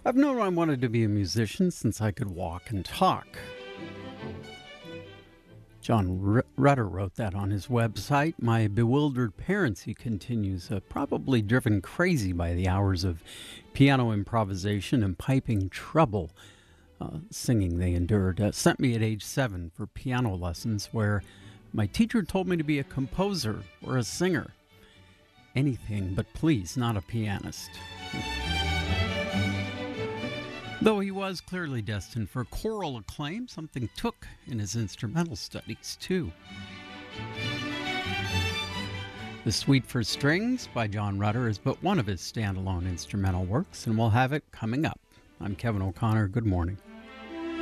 I've known I wanted to be a musician since I could walk and talk. John Rutter wrote that on his website. My bewildered parents, he continues, probably driven crazy by the hours of piano improvisation and piping treble singing they endured, sent me at age 7 for piano lessons where my teacher told me to be a composer or a singer. Anything but please, not a pianist. Though he was clearly destined for choral acclaim, something took in his instrumental studies, too. The Suite for Strings by John Rutter is but one of his standalone instrumental works, and we'll have it coming up. I'm Kevin O'Connor. Good morning.